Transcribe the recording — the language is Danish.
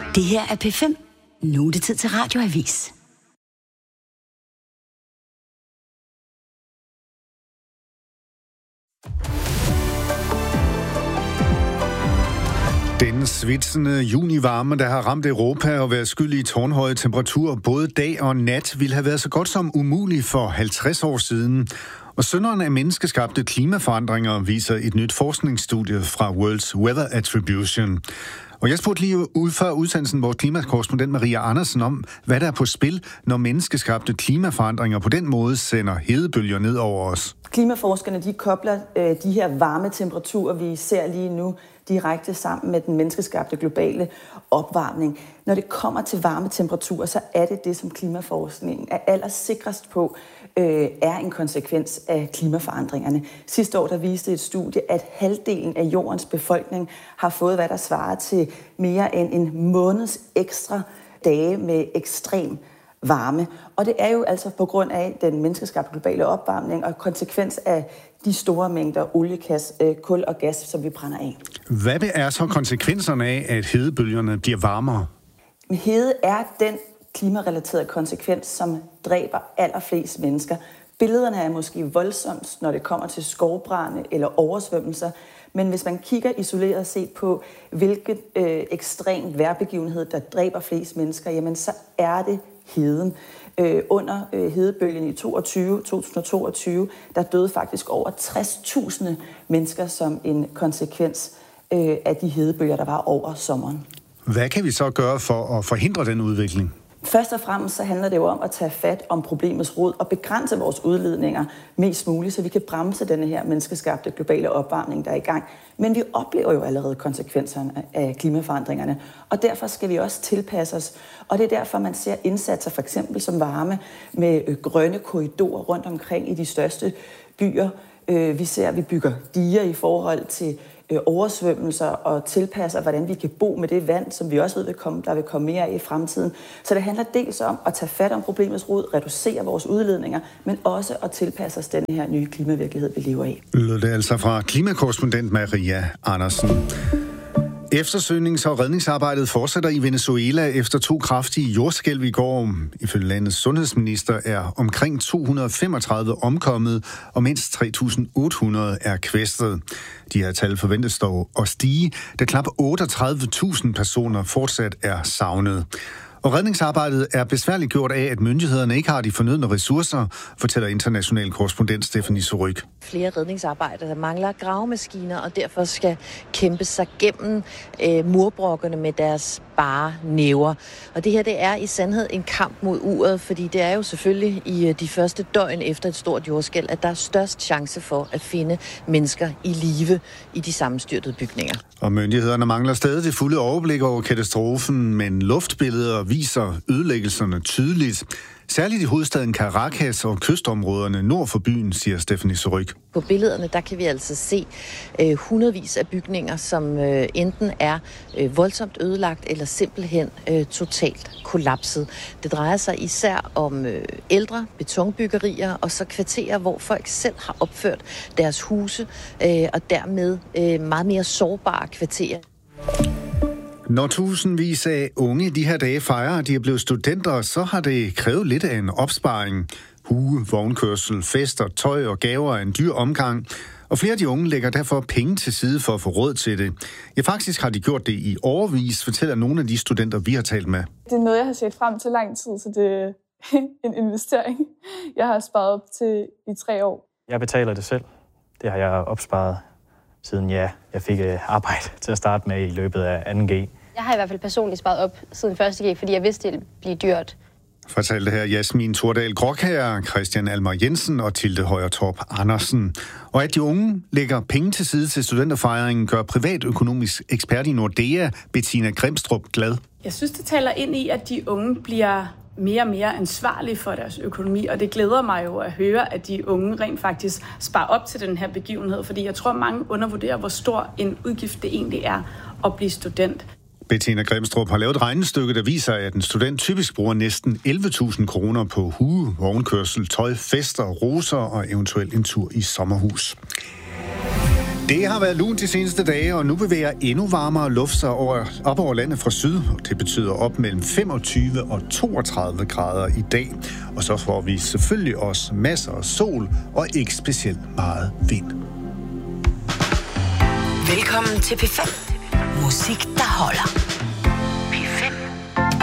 Det her er P5. Nu er det tid til Radioavis. Den svitsende junivarme, der har ramt Europa og været skyld i tårnhøje temperaturer både dag og nat, ville have været så godt som umulig for 50 år siden. Og synderen af menneskeskabte klimaforandringer viser et nyt forskningsstudie fra World Weather Attribution. Og jeg spurgte lige ud før udsendelsen vores klimakorrespondent Maria Andersen om, hvad der er på spil, når menneskeskabte klimaforandringer på den måde sender hedebølger ned over os. Klimaforskerne de kobler de her varme temperaturer, vi ser lige nu, direkte sammen med den menneskeskabte globale opvarmning. Når det kommer til varme temperaturer, så er det, som klimaforskningen er allersikrest på, er en konsekvens af klimaforandringerne. Sidste år der viste et studie, at halvdelen af jordens befolkning har fået, hvad der svarer til mere end en måneds ekstra dage med ekstrem varme. Og det er jo altså på grund af den menneskeskabte globale opvarmning og konsekvens af de store mængder olie, kul og gas, som vi brænder af. Hvad er så konsekvenserne af, at hedebølgerne bliver varmere? Hede er den klimarelaterede konsekvens, som dræber allerflest mennesker. Billederne er måske voldsomt, når det kommer til skovbrande eller oversvømmelser, men hvis man kigger isoleret set på, hvilken ekstrem vejrbegivenhed, der dræber flest mennesker, jamen så er det heden. Under hedebølgen i 2022, der døde faktisk over 60.000 mennesker som en konsekvens af de hedebølger, der var over sommeren. Hvad kan vi så gøre for at forhindre den udvikling? Først og fremmest så handler det jo om at tage fat om problemets rod og begrænse vores udledninger mest muligt, så vi kan bremse denne her menneskeskabte globale opvarmning, der er i gang. Men vi oplever jo allerede konsekvenserne af klimaforandringerne, og derfor skal vi også tilpasse os. Og det er derfor, man ser indsatser for eksempel som varme med grønne korridorer rundt omkring i de største byer. Vi ser, at vi bygger diger i forhold til oversvømmelser og tilpasser, hvordan vi kan bo med det vand, som vi også ved, der vil komme mere af i fremtiden. Så det handler dels om at tage fat om problemets rod, reducere vores udledninger, men også at tilpasse os den her nye klimavirkelighed, vi lever i. Lød det altså fra klimakorrespondent Maria Andersen. Eftersøgnings- og redningsarbejdet fortsætter i Venezuela efter 2 kraftige jordskælv i går. Ifølge landets sundhedsminister er omkring 235 omkommet, og mindst 3.800 er kvæstet. De her tal forventes dog at stige, da knap 38.000 personer fortsat er savnet. Og redningsarbejdet er besværligt gjort af, at myndighederne ikke har de fornødne ressourcer, fortæller international korrespondent Stephanie Surryk. Flere redningsarbejdere, der mangler gravemaskiner, og derfor skal kæmpe sig gennem murbrokkerne med deres bare næver. Og det her, det er i sandhed en kamp mod uret, fordi det er jo selvfølgelig i de første døgn efter et stort jordskælv, at der er størst chance for at finde mennesker i live i de sammenstyrtede bygninger. Og myndighederne mangler stadig det fulde overblik over katastrofen, men luftbilleder viser ødelæggelserne tydeligt. Særligt i hovedstaden Caracas og kystområderne nord for byen, siger Stephanie Surryk. På billederne, der kan vi altså se hundredvis af bygninger, som enten er voldsomt ødelagt eller simpelthen totalt kollapset. Det drejer sig især om ældre betonbyggerier og så kvarterer, hvor folk selv har opført deres huse og dermed meget mere sårbare kvarterer. Når tusindvis af unge de her dage fejrer, at de er blevet studenter, så har det krævet lidt af en opsparing. Hue, vognkørsel, fester, tøj og gaver er en dyr omgang. Og flere af de unge lægger derfor penge til side for at få råd til det. Ja, faktisk har de gjort det i årevis, fortæller nogle af de studenter, vi har talt med. Det er noget, jeg har set frem til lang tid, så det er en investering, jeg har sparet op til i 3 år. Jeg betaler det selv. Det har jeg opsparet siden jeg fik arbejde til at starte med i løbet af 2G. Jeg har i hvert fald personligt sparet op siden 1G, fordi jeg vidste, det ville blive dyrt. Fortalte her Jasmin Tordal Gråkær, Christian Almar Jensen og Tilde Højertorp Andersen. Og at de unge lægger penge til side til studenterfejringen, gør privatøkonomisk ekspert i Nordea, Bettina Grimstrup, glad. Jeg synes, det taler ind i, at de unge bliver mere og mere ansvarlige for deres økonomi, og det glæder mig jo at høre, at de unge rent faktisk sparer op til den her begivenhed, fordi jeg tror, mange undervurderer, hvor stor en udgift det egentlig er at blive student. Bettina Grimstrup har lavet et regnestykke, der viser, at en student typisk bruger næsten 11.000 kroner på hue, vognkørsel, tøj, fester, roser og eventuelt en tur i sommerhus. Det har været lunt de seneste dage, og nu bevæger endnu varmere luft sig op over landet fra syd. Det betyder op mellem 25 og 32 grader i dag. Og så får vi selvfølgelig også masser af sol og ikke specielt meget vind. Velkommen til P5. Musik, der holder.